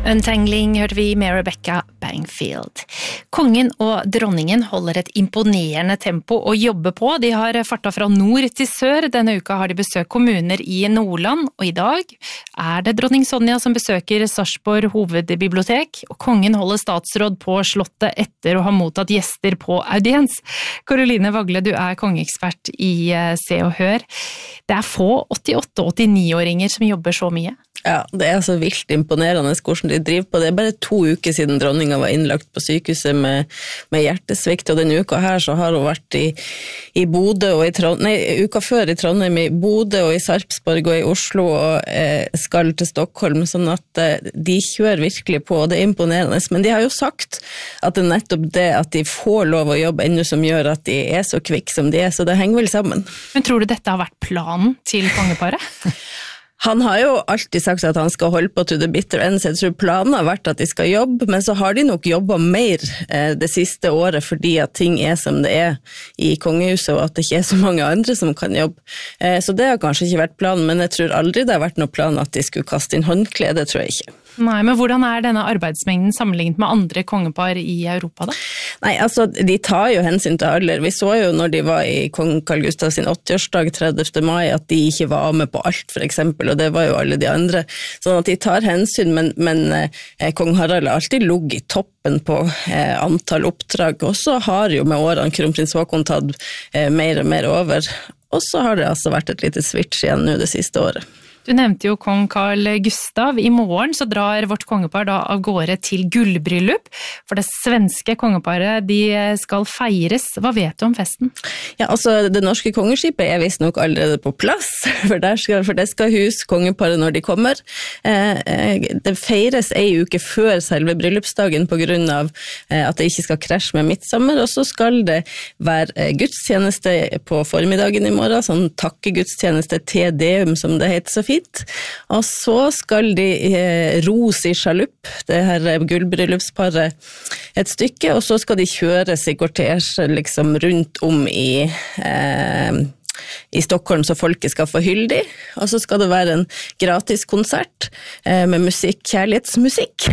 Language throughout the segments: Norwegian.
Untangling hørte vi med Rebecca Bangfield. Kongen og dronningen holder et imponerende tempo å jobbe på. De har fartet fra nord til sør. Denne uka har de besøkt kommuner i Nordland, og i dag er det dronning Sonja som besøker Sarpsborg hovedbibliotek, og kongen holder statsråd på slottet etter å ha mottatt gjester på audiens. Karoline Vagle, du er kongeekspert i Se og Hør. Det er få 88-89-åringer som jobber så mye. Ja, det er så vilt imponerende hvordan de driver på. Det er bare 2 uker siden dronninga var innlagt på sykehuset med hjertesvikt, og denne uka her så har hun vært i Bodø og i Trondheim, uka før i Trondheim, i Bodø og i Sarpsborg og i Oslo og skal til Stockholm, sånn at de kjører virkelig på, og det er imponerende. Men de har jo sagt at det er nettopp det at de får lov å jobbe ennå som gjør at de er så kvikk som de er, så det henger vel sammen. Men tror du dette har vært planen til kongeparet? Han har jo alltid sagt at han skal holde på to the bitter end, så jeg tror planen har vært at de skal jobbe, men så har de nok jobbet mer det siste året fordi at ting er som det er i kongehuset, og at det ikke er så mange andre som kan jobbe. Så det har kanskje ikke vært planen, men jeg tror aldri det har vært noen plan at de skulle kaste inn håndkle, det tror jeg ikke. Nei, men hvordan er denne arbeidsmengden sammenlignet med andre kongepar i Europa da? Nei, altså, de tar jo hensyn til alder. Vi så jo når de var i kong Carl Gustav sin 80-årsdag 30. mai, at de ikke var med på alt, for eksempel, og det var jo alle de andre. Sånn at de tar hensyn, men kong Harald har alltid ligget i toppen på antall oppdrag, og så har jo med årene kronprins Haakon tatt mer og mer over, og så har det altså vært et lite switch igjen nå det siste året. Du nevnte jo kong Carl Gustav. I morgen så drar vårt kongepar da av gårde til gullbryllup, for det svenske kongeparet de skal feires. Hva vet du om festen? Ja, altså det norske kongeskipet er visst nok allerede på plass, for det skal huse kongeparet når de kommer. Det feires en uke før selve bryllupsdagen på grunn av at det ikke skal krasje med midtsommer, og så skal det være gudstjeneste på formiddagen i morgen, sånn takkegudstjeneste Te Deum som det heter så fint. Og så skal de ros i sjalupp, det her gullbryllupsparet, et stykke, og så skal de kjøres i kortesje liksom rundt om i Stockholm, så folket skal få hyldig, og så skal det være en gratis konsert med musikk, kjærlighetsmusikk,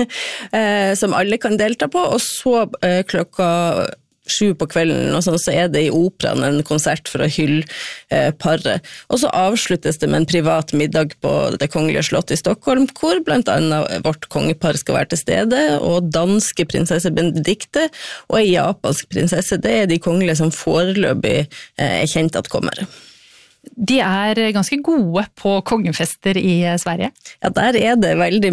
som alle kan delta på, og så klokka 7 på kvelden, og sånn, så er det i operaen en konsert for å hylle paret. Og så avsluttes det med en privat middag på det kongelige slottet i Stockholm, hvor blant annet vårt kongepar skal være til stede, og danske prinsesse Benedikte, og en japansk prinsesse. Det er de kongelige som foreløpig er kjent at kommer. De er ganske gode på kongefester i Sverige. Ja, der er det veldig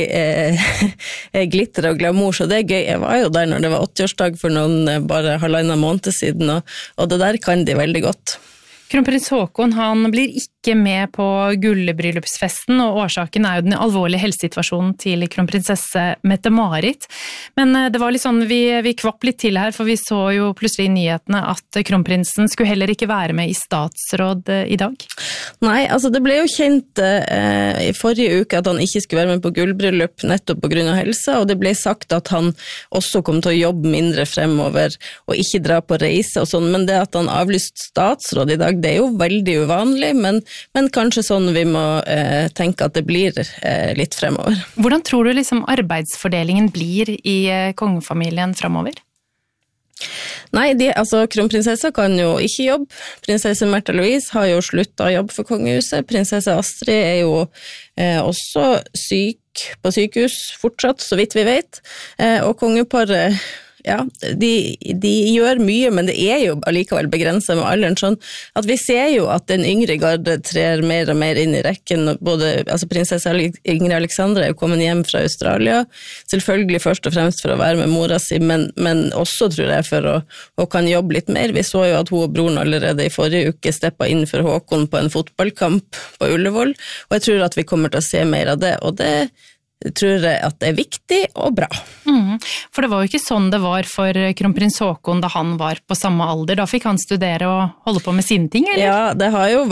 mye glitter og glamour, så det er gøy. Jeg var jo der når det var 80-årsdag for noen bare 1,5 måned siden, og det der kan de veldig godt. Kronprins Haakon, han blir ikke med på gullbryllupsfesten, og årsaken er jo den alvorlige helsesituasjonen til kronprinsesse Mette-Marit. Men det var litt sånn, vi kvapp litt til her, for vi så jo plutselig i nyhetene at kronprinsen skulle heller ikke være med i statsråd i dag. Nei, altså det ble jo kjent i forrige uke at han ikke skulle være med på gullbryllup nettopp på grunn av helse, og det ble sagt at han også kom til å jobbe mindre fremover og ikke dra på reise og sånn, men det at han avlyst statsråd i dag, det er jo veldig uvanlig, men kanskje sånn vi må tenke at det blir litt fremover. Hvordan tror du liksom arbeidsfordelingen blir i kongefamilien fremover? Nei, kronprinsessa kan jo ikke jobbe. Prinsesse Märtha Louise har jo sluttet å jobbe for kongehuset. Prinsesse Astrid er jo også syk på sykehus fortsatt, så vidt vi vet. Og kongeparet, ja, de gjør mye, men det er jo allikevel begrenset med alderen, sånn at vi ser jo at den yngre garde trer mer og mer inn i rekken. Altså prinsesse Ingrid Alexandra er jo kommet hjem fra Australia, selvfølgelig først og fremst for å være med mora si, men også, tror jeg, for å kan jobbe litt mer. Vi så jo at hun og broren allerede i forrige uke steppet inn for Haakon på en fotballkamp på Ullevål, og jeg tror at vi kommer til å se mer av det, og det tror jeg at det er viktig og bra. For det var jo ikke sånn det var for kronprins Haakon da han var på samme alder. Da fikk han studere og holde på med sine ting, eller? Ja, det har jo vært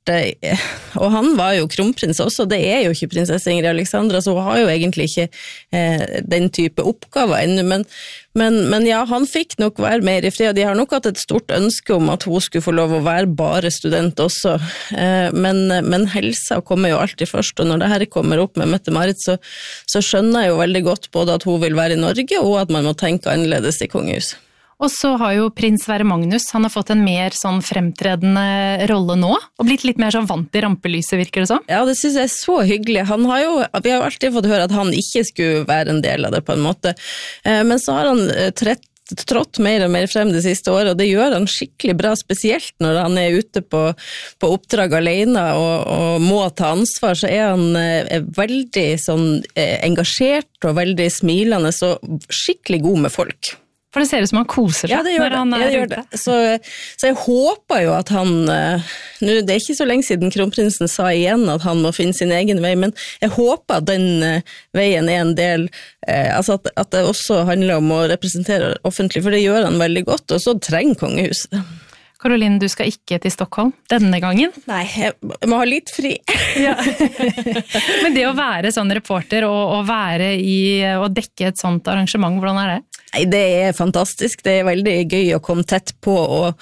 og han var jo kronprins også, det jo ikke prinsesse Ingrid Alexandra, så hun har jo egentlig ikke den type oppgaver ennå, men ja, han fikk nok være mer i fred, og de har nok hatt et stort ønske om at hun skulle få lov å være bare student også, men helsa kommer jo alltid først, og når det her kommer opp med Mette-Marit, så skjønner jeg jo veldig godt både at hun vil være i Norge, og at man må tenke annerledes i kongehuset. Og så har jo prins Sverre Magnus, han har fått en mer sånn fremtredende rolle nå, og blitt litt mer sånn vant i rampelyset, virker det som? Ja, det synes jeg så hyggelig. Vi har jo alltid fått høre at han ikke skulle være en del av det på en måte, men så har han trådt mer og mer frem det siste året, og det gjør han skikkelig bra, spesielt når han ute på oppdrag alene og må ta ansvar, så han veldig sånn engasjert og veldig smilende, så skikkelig god med folk. For det ser ut som han koser seg når han gjør det. Så jeg håper jo at han, nå det ikke så lenge siden kronprinsen sa igjen at han må finne sin egen vei, men jeg håper at den veien en del, altså at det også handler om å representere offentlig, for det gjør han veldig godt, og så trenger kongehuset det. Caroline, du skal ikke til Stockholm denne gangen? Nei, jeg må ha litt fri. Ja. Men det å være sånn reporter og være og dekke et sånt arrangement, hvordan det? Nei, det fantastisk. Det veldig gøy å komme tett på og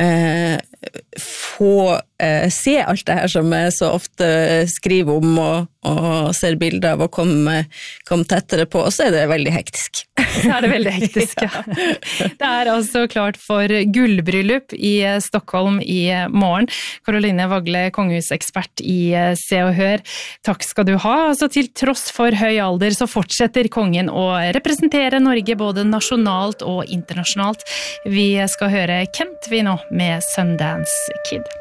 få se alt det her som jeg så ofte skriver om og ser bilder av og komme tettere på, og så det veldig hektisk. Så det veldig hektisk, ja. Det altså klart for gullbryllup i Stockholm i morgen. Caroline Wagle, kongehusekspert i Se og Hør, takk skal du ha. Altså, til tross for høy alder så fortsetter kongen å representere Norge både nasjonalt og internasjonalt. Vi skal høre Kent vi nå med Sundance Kid.